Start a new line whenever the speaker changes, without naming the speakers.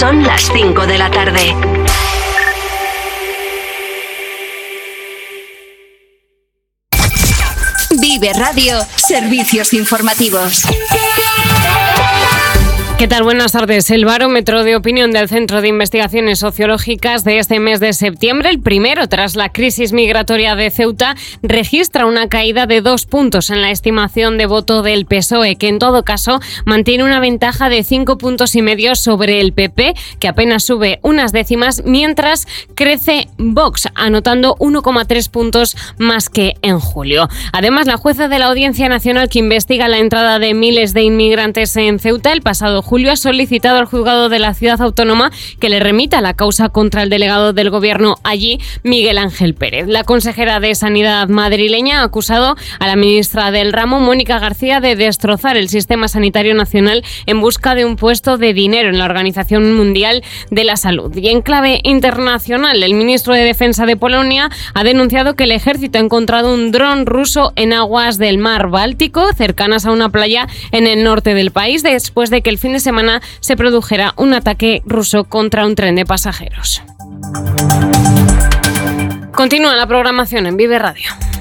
Son las 5 de la tarde. Vive Radio, servicios informativos.
¿Qué tal? Buenas tardes. El barómetro de opinión del Centro de Investigaciones Sociológicas de este mes de septiembre, el primero tras la crisis migratoria de Ceuta, registra una caída de 2 puntos en la estimación de voto del PSOE, que en todo caso mantiene una ventaja de 5,5 puntos sobre el PP, que apenas sube unas décimas, mientras crece Vox, anotando 1,3 puntos más que en julio. Además, la jueza de la Audiencia Nacional que investiga la entrada de miles de inmigrantes en Ceuta el pasado julio ha solicitado al juzgado de la ciudad autónoma que le remita la causa contra el delegado del gobierno allí, Miguel Ángel Pérez. La consejera de Sanidad madrileña ha acusado a la ministra del ramo, Mónica García, de destrozar el sistema sanitario nacional en busca de un puesto de dinero en la Organización Mundial de la Salud. Y en clave internacional, el ministro de Defensa de Polonia ha denunciado que el ejército ha encontrado un dron ruso en aguas del mar Báltico, cercanas a una playa en el norte del país, después de que el fin de semana se produjera un ataque ruso contra un tren de pasajeros. Continúa la programación en Vive Radio.